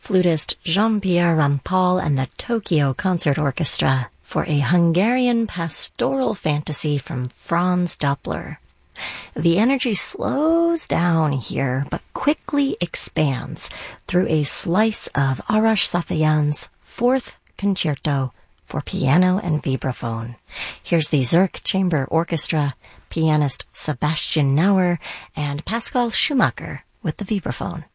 flutist Jean-Pierre Rampal and the Tokyo Concert Orchestra for a Hungarian pastoral fantasy from Franz Doppler. The energy slows down here, but quickly expands through a slice of Arash Safayan's Fourth Concerto for piano and vibraphone. Here's the Zurich Chamber Orchestra, pianist Sebastian Nauer, and Pascal Schumacher with the vibraphone.